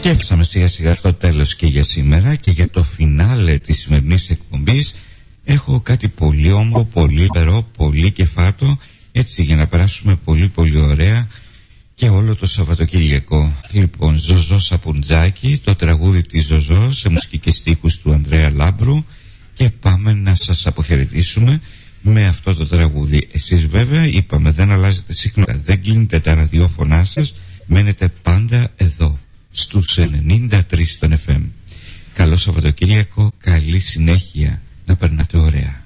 Και έφτασαμε σιγά σιγά στο τέλος και για σήμερα. Και για το φινάλε της σημερινής εκπομπής έχω κάτι πολύ όμορφο, πολύ περό, πολύ κεφάτο, έτσι για να περάσουμε πολύ πολύ ωραία και όλο το Σαββατοκύριακο. Λοιπόν, Ζωζό Σαπουτζάκη, το τραγούδι της Ζωζό σε μουσική και στίχους του Ανδρέα Λάμπρου, και πάμε να σας αποχαιρετήσουμε με αυτό το τραγούδι. Εσείς βέβαια είπαμε δεν αλλάζετε συχνά, δεν κλείνετε τα ραδιόφωνά σας, μένετε πάντα εδώ στους 93 στον FM. Καλό Σαββατοκύριακο, καλή συνέχεια, να περνάτε ωραία.